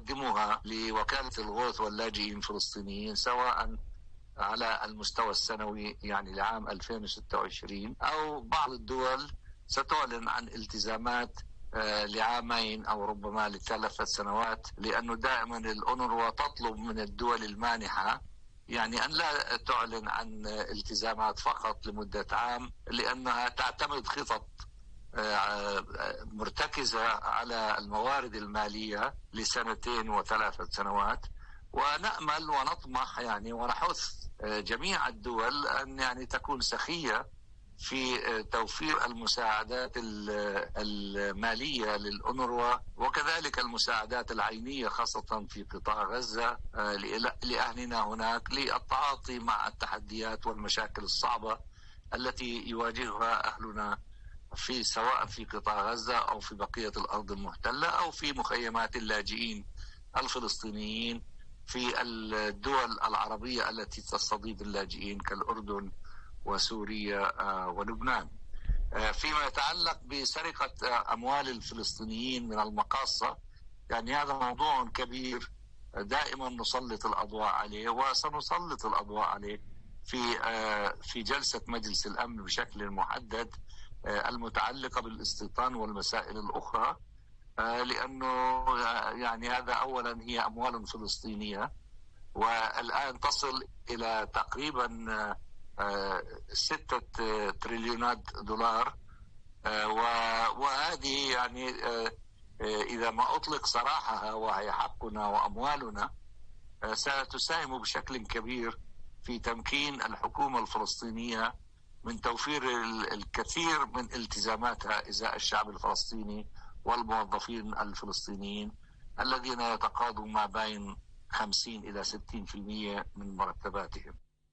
تقدمها لوكالة الغوث واللاجئين الفلسطينيين، سواء على المستوى السنوي يعني لعام 2026 أو بعض الدول ستعلن عن التزامات لعامين أو ربما ل3 سنوات، لأنه دائما الأونروا تطلب من الدول المانحة يعني أن لا تعلن عن التزامات فقط لمدة عام، لأنها تعتمد خطط مرتكزة على الموارد المالية ل2 و3 سنوات. ونأمل ونطمح يعني ونحث جميع الدول أن يعني تكون سخية في توفير المساعدات المالية للأونروا، وكذلك المساعدات العينية خاصة في قطاع غزة لأهلنا هناك، للتعاطي مع التحديات والمشاكل الصعبة التي يواجهها أهلنا سواء في قطاع غزة أو في بقية الأرض المحتلة أو في مخيمات اللاجئين الفلسطينيين في الدول العربية التي تستضيف اللاجئين كالأردن وسوريا ولبنان. فيما يتعلق بسرقة أموال الفلسطينيين من المقاصة، يعني هذا موضوع كبير دائما نسلط الأضواء عليه وسنسلط الأضواء عليه في جلسة مجلس الأمن بشكل محدد المتعلقة بالاستيطان والمسائل الأخرى، لأنه يعني هذا أولا هي أموال فلسطينية والآن تصل إلى تقريبا 6 تريليونات دولار، وهذه يعني إذا ما أطلق سراحها وهي حقنا وأموالنا ستساهم بشكل كبير في تمكين الحكومة الفلسطينية من توفير الكثير من التزاماتها إزاء الشعب الفلسطيني والموظفين الفلسطينيين الذين يتقاضوا ما بين 50 إلى 60% من مرتباتهم.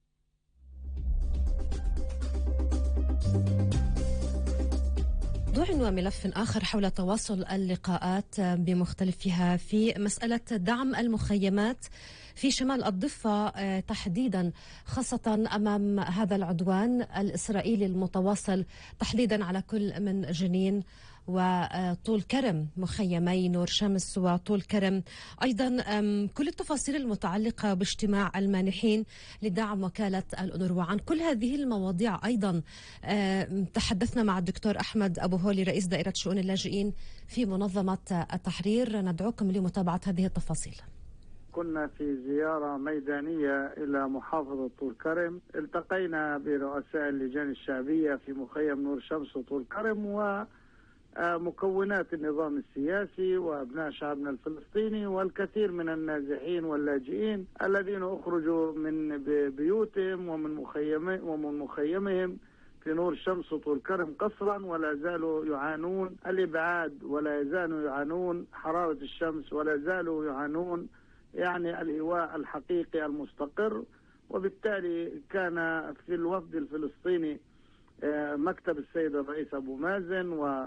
موضوع وملف آخر حول تواصل اللقاءات بمختلفها في مسألة دعم المخيمات في شمال الضفة تحديدا، خاصة أمام هذا العدوان الإسرائيلي المتواصل تحديدا على كل من جنين وطول كرم، مخيمي نور شمس وطول كرم. أيضا كل التفاصيل المتعلقة باجتماع المانحين لدعم وكالة الأونروا. عن كل هذه المواضيع أيضا تحدثنا مع الدكتور أحمد أبو هولي رئيس دائرة شؤون اللاجئين في منظمة التحرير. ندعوكم لمتابعة هذه التفاصيل. كنا في زيارة ميدانية إلى محافظة طول كرم، التقينا برؤساء اللجان الشعبية في مخيم نور شمس وطول كرم ومكونات النظام السياسي وأبناء شعبنا الفلسطيني والكثير من النازحين واللاجئين الذين أخرجوا من بيوتهم ومن مخيمهم في نور شمس وطول كرم قسرا، ولا زالوا يعانون الإبعاد ولا يزالوا يعانون حرارة الشمس ولا زالوا يعانون يعني الإيواء الحقيقي المستقر. وبالتالي كان في الوفد الفلسطيني مكتب السيد الرئيس أبو مازن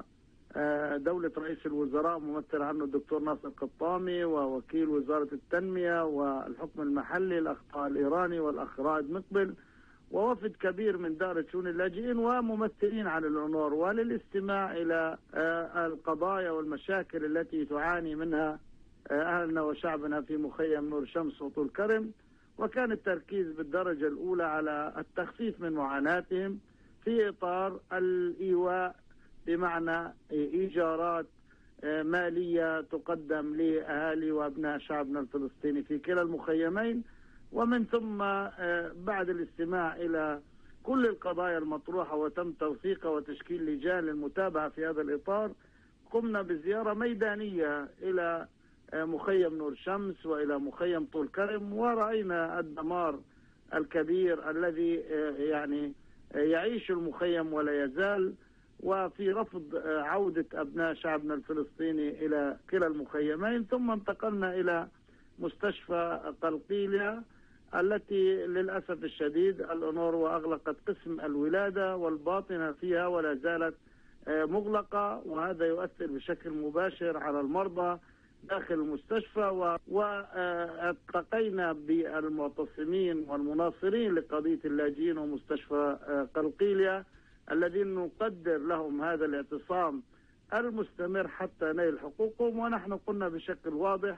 ودولة رئيس الوزراء ممثل عنه الدكتور ناصر قطامي ووكيل وزارة التنمية والحكم المحلي الأخ الإيراني والأخ رائد مقبل ووفد كبير من دائرة شؤون اللاجئين وممثلين عن الأونروا للاستماع إلى القضايا والمشاكل التي تعاني منها أهلنا وشعبنا في مخيم نور شمس وطول كرم. وكان التركيز بالدرجة الأولى على التخفيف من معاناتهم في إطار الإيواء، بمعنى إيجارات مالية تقدم لأهالي وأبناء شعبنا الفلسطيني في كلا المخيمين. ومن ثم بعد الاستماع إلى كل القضايا المطروحة وتم توثيقها وتشكيل لجان للمتابعة في هذا الإطار، قمنا بزيارة ميدانية إلى مخيم نور شمس وإلى مخيم طول كرم، ورأينا الدمار الكبير الذي يعني يعيش المخيم ولا يزال، وفي رفض عودة أبناء شعبنا الفلسطيني إلى كلا المخيمين. ثم انتقلنا إلى مستشفى قلقيلية التي للأسف الشديد الأونروا أغلقت قسم الولادة والباطنة فيها ولا زالت مغلقة، وهذا يؤثر بشكل مباشر على المرضى داخل المستشفى. والتقينا بالمعتصمين والمناصرين لقضية اللاجئين ومستشفى قلقيلية الذين نقدر لهم هذا الاعتصام المستمر حتى نيل حقوقهم. ونحن قلنا بشكل واضح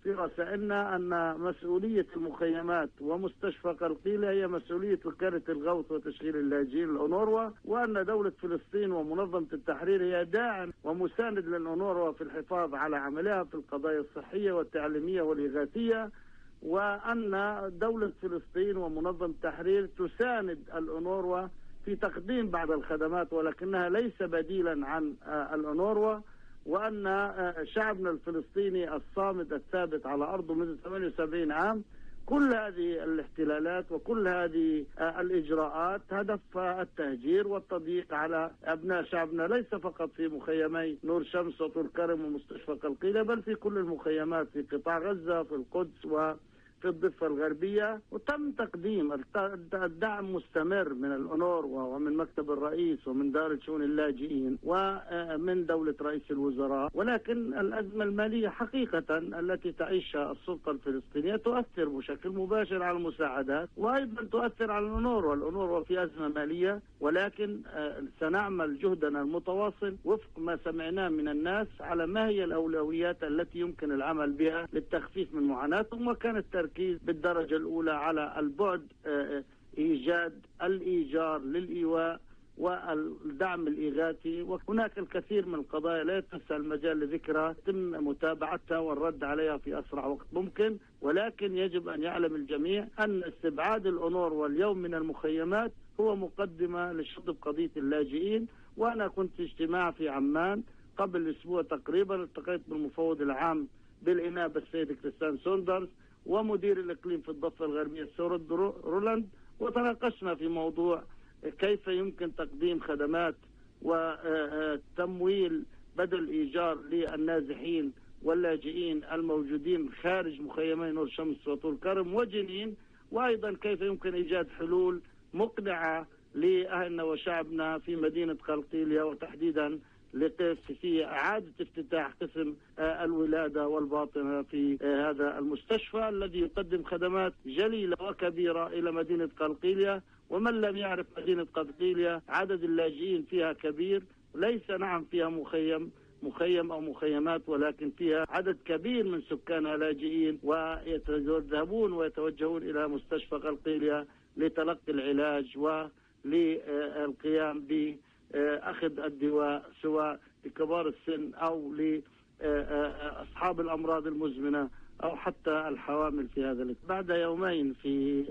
في رسائلنا أن مسؤولية المخيمات ومستشفى قلقيلة هي مسؤولية وكالة الغوث وتشغيل اللاجئين الأونروا، وأن دولة فلسطين ومنظمة التحرير هي داعم ومساند للأونروا في الحفاظ على عملها في القضايا الصحية والتعليمية والإغاثية، وأن دولة فلسطين ومنظمة التحرير تساند الأونروا في تقديم بعض الخدمات ولكنها ليس بديلا عن الأونروا، وأن شعبنا الفلسطيني الصامد الثابت على أرضه منذ 78 عام كل هذه الاحتلالات وكل هذه الإجراءات هدفها التهجير والتضييق على أبناء شعبنا، ليس فقط في مخيمي نور شمس وطول كرم ومستشفى قلقيلة، بل في كل المخيمات في قطاع غزة في القدس وفي الضفة الغربية. وتم تقديم الدعم مستمر من الأونروا ومن مكتب الرئيس ومن دائرة شؤون اللاجئين ومن دولة رئيس الوزراء، ولكن الأزمة المالية حقيقة التي تعيشها السلطة الفلسطينية تؤثر بشكل مباشر على المساعدات وأيضا تؤثر على الأونروا. الأونروا في أزمة مالية، ولكن سنعمل جهدنا المتواصل وفق ما سمعناه من الناس على ما هي الأولويات التي يمكن العمل بها للتخفيف من معاناتهم، وكان التركيز بالدرجة الأولى على البعد إيجاد الإيجار للإيواء والدعم الإغاثي، وهناك الكثير من القضايا لا يتسع المجال لذكرها يتم متابعتها والرد عليها في أسرع وقت ممكن، ولكن يجب أن يعلم الجميع أن استبعاد الأونروا اليوم من المخيمات هو مقدمة لشطب قضية اللاجئين. وأنا كنت في اجتماع في عمان قبل أسبوع تقريبا، التقيت بالمفوض العام بالإنابة السيد كريستيان سوندرز ومدير الإقليم في الضفة الغربية سورد رولاند، وتناقشنا في موضوع كيف يمكن تقديم خدمات وتمويل بدل إيجار للنازحين واللاجئين الموجودين خارج مخيمي نور شمس وطول كرم وجنين، وأيضا كيف يمكن إيجاد حلول مقنعة لأهلنا وشعبنا في مدينة قلقيلية، وتحديدا في إعادة افتتاح قسم الولادة والباطنة في هذا المستشفى الذي يقدم خدمات جليلة وكبيرة إلى مدينة قلقيلية. ومن لم يعرف مدينة قلقيلية عدد اللاجئين فيها كبير، ليس نعم فيها مخيم أو مخيمات، ولكن فيها عدد كبير من سكانها لاجئين ويذهبون ويتوجهون إلى مستشفى قلقيلية لتلقي العلاج وللقيام بأخذ الدواء سواء لكبار السن أو لأصحاب الأمراض المزمنة أو حتى الحوامل في هذا الوقت. بعد يومين في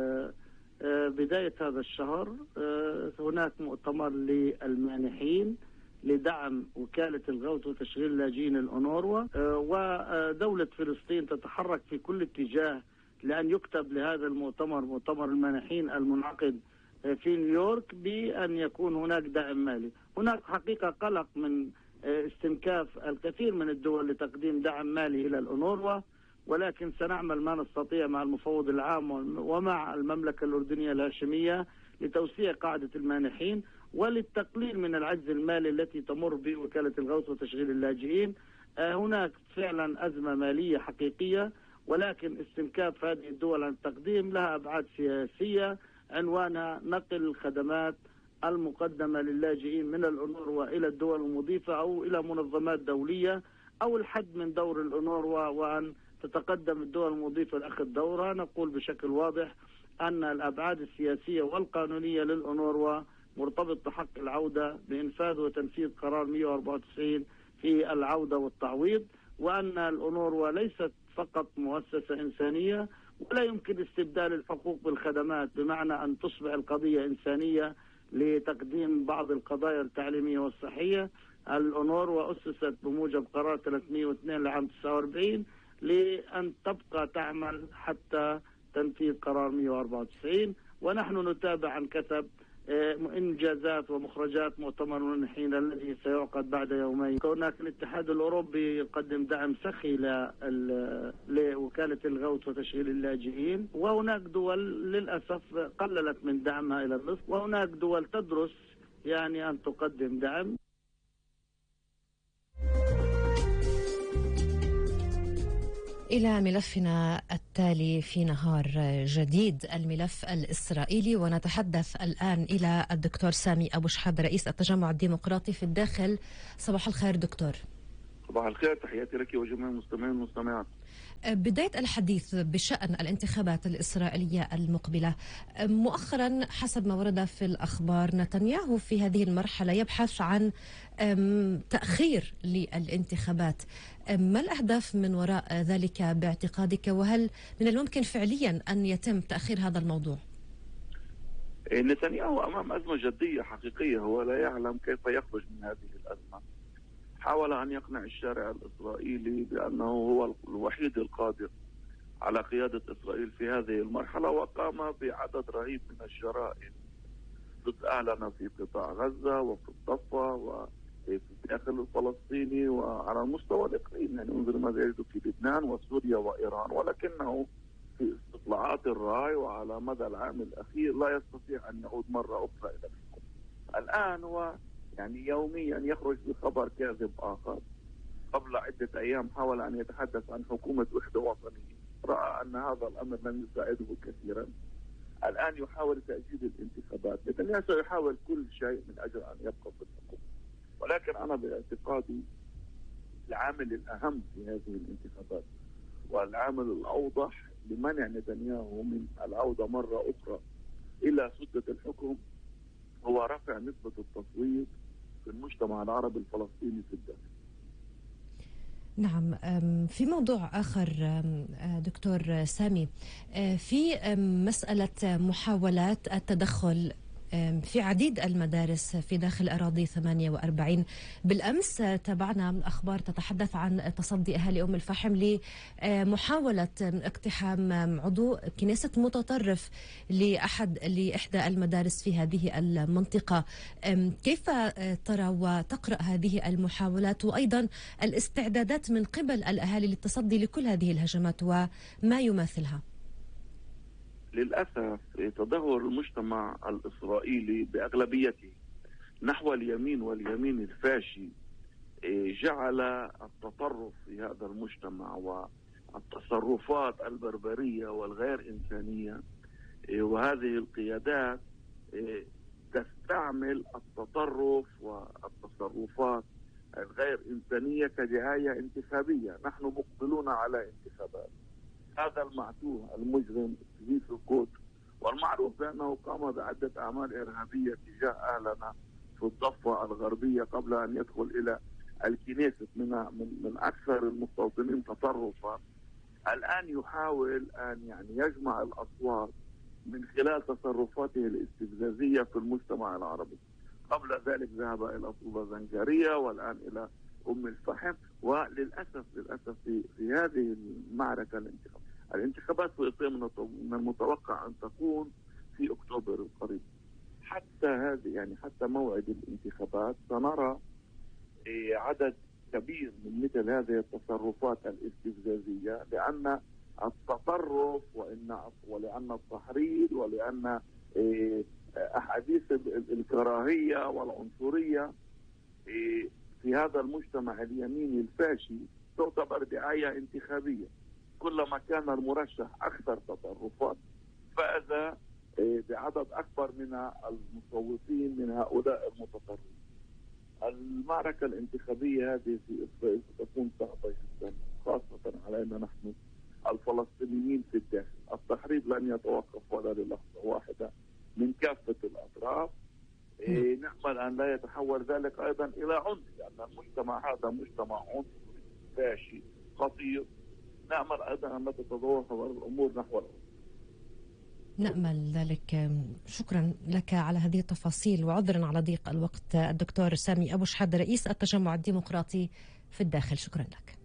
بداية هذا الشهر هناك مؤتمر للمانحين لدعم وكالة الغوث وتشغيل اللاجئين الأونروا، ودولة فلسطين تتحرك في كل اتجاه لأن يكتب لهذا المؤتمر مؤتمر المانحين المنعقد في نيويورك بأن يكون هناك دعم مالي. هناك حقيقة قلق من استنكاف الكثير من الدول لتقديم دعم مالي إلى الأونروا، ولكن سنعمل ما نستطيع مع المفوض العام ومع المملكة الأردنية الهاشمية لتوسيع قاعدة المانحين وللتقليل من العجز المالي التي تمر به وكالة الغوث وتشغيل اللاجئين. هناك فعلا أزمة مالية حقيقية، ولكن استنكاف هذه الدول عن التقديم لها أبعاد سياسية عنوانها نقل الخدمات المقدمة للاجئين من الأونروا إلى الدول المضيفة أو إلى منظمات دولية، أو الحد من دور الأونروا وأن تتقدم الدول المضيفة لأخذ دورها. نقول بشكل واضح أن الأبعاد السياسية والقانونية للأونروا مرتبط بحق العودة بإنفاذ وتنفيذ قرار 194 في العودة والتعويض، وأن الأونروا ليست فقط مؤسسة إنسانية ولا يمكن استبدال الحقوق بالخدمات، بمعنى أن تصبح القضية إنسانية لتقديم بعض القضايا التعليمية والصحية. الأونروا أسست بموجب قرار 302 لعام 49 لأن تبقى تعمل حتى تنفيذ قرار 194، ونحن نتابع عن كثب إنجازات ومخرجات مؤتمر المانحين الذي سيعقد بعد يومين. هناك الاتحاد الأوروبي يقدم دعم سخي لوكالة الغوث وتشغيل اللاجئين، وهناك دول للأسف قللت من دعمها إلى النصف، وهناك دول تدرس يعني أن تقدم دعم. إلى ملفنا التالي في نهار جديد، الملف الإسرائيلي، ونتحدث الآن إلى الدكتور سامي أبو شحاد رئيس التجمع الديمقراطي في الداخل. صباح الخير دكتور. صباح الخير، تحياتي لك وجميع المستمعين والمستمعات. بداية الحديث بشأن الانتخابات الإسرائيلية المقبلة، مؤخرا حسب ما ورد في الأخبار نتنياهو في هذه المرحلة يبحث عن تأخير للانتخابات. ما الأهداف من وراء ذلك باعتقادك، وهل من الممكن فعليا أن يتم تأخير هذا الموضوع؟ نتنياهو أمام أزمة جدية حقيقية، هو لا يعلم كيف يخرج من هذه الأزمة. حاول أن يقنع الشارع الإسرائيلي بأنه هو الوحيد القادر على قيادة إسرائيل في هذه المرحلة، وقام بعدد رهيب من الجرائم ضد أهلنا في قطاع غزة وفي الضفة وفي الداخل الفلسطيني وعلى المستوى الإقليمي، يعني انظر ماذا يجد في لبنان وسوريا وإيران، ولكنه في استطلاعات الرأي وعلى مدى العام الأخير لا يستطيع أن يعود مرة أخرى إلى الحكم. الآن هو يعني يوميا يخرج بخبر كاذب آخر. قبل عدة أيام حاول أن يتحدث عن حكومة وحدة وطنية، رأى أن هذا الأمر لن يساعده كثيرا. الآن يحاول تأجيل الانتخابات. نتنياهو سيحاول كل شيء من أجل أن يبقى في الحكم، ولكن أنا باعتقادي العامل الأهم في هذه الانتخابات والعامل الأوضح لمنع نتنياهو من العودة مرة أخرى إلى سدة الحكم هو رفع نسبة التصويت في المجتمع العربي الفلسطيني في الداخل. نعم، في موضوع آخر دكتور سامي، في مسألة محاولات التدخل في عديد المدارس في داخل أراضي 48. بالأمس تابعنا أخبار تتحدث عن تصدي أهالي أم الفحم لمحاولة اقتحام عضو كنيسة متطرف لإحدى المدارس في هذه المنطقة. كيف ترى وتقرأ هذه المحاولات، وأيضا الاستعدادات من قبل الأهالي للتصدي لكل هذه الهجمات وما يماثلها؟ للأسف تدهور المجتمع الإسرائيلي بأغلبيته نحو اليمين واليمين الفاشي جعل التطرف في هذا المجتمع والتصرفات البربرية والغير إنسانية وهذه القيادات تستعمل التطرف والتصرفات الغير إنسانية كدعاية انتخابية. نحن مقبلون على انتخابات. هذا المعتوه المجرم في القدس والمعروف بأنه قام بعدة أعمال إرهابية تجاه أهلنا في الضفة الغربية قبل أن يدخل إلى الكنيسة من أكثر المستوطنين تطرفا. الآن يحاول أن يعني يجمع الأصوات من خلال تصرفاته الاستفزازية في المجتمع العربي. قبل ذلك ذهب إلى طوبة زنجرية والآن إلى أم الفحم. وللأسف في هذه المعركة الانتخابات في إسرائيل من المتوقع أن تكون في أكتوبر القريب. حتى موعد الانتخابات سنرى عدد كبير من مثل هذه التصرفات الاستفزازية، لأن التطرف ولأن التحريض ولأن أحاديث الكراهية والعنصرية في هذا المجتمع اليميني الفاشي تعتبر دعاية انتخابية. كلما كان المرشح أكثر تطرفات فاز بعدد أكبر من المصوتين من هؤلاء المتطرفين. المعركة الانتخابية هذه في إسرائيل ستكون صعبة جدا، خاصة علينا نحن الفلسطينيين في الداخل. التحريض لن يتوقف ولا للحظة واحدة من كافة الأطراف. نأمل أن لا يتحول ذلك أيضا إلى عنف، لأن المجتمع هذا مجتمع عنصري فاشي خطير. نأمل أيضا أن لا تتطور الأمور نحو العنف. نأمل ذلك. شكرا لك على هذه التفاصيل، وعذرا على ضيق الوقت الدكتور سامي أبو شحاد رئيس التجمع الديمقراطي في الداخل. شكرا لك.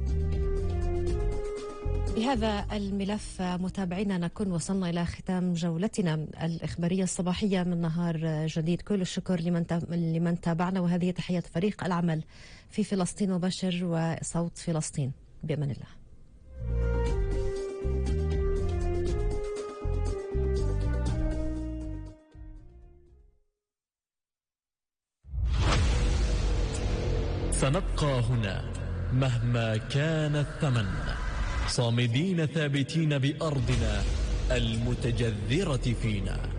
بهذا الملف متابعينا نكون وصلنا إلى ختام جولتنا الإخبارية الصباحية من نهار جديد. كل الشكر لمن تابعنا، وهذه تحية فريق العمل في فلسطين مباشر وصوت فلسطين. بأمان الله. سنبقى هنا مهما كان الثمن، صامدين ثابتين بأرضنا المتجذرة فينا.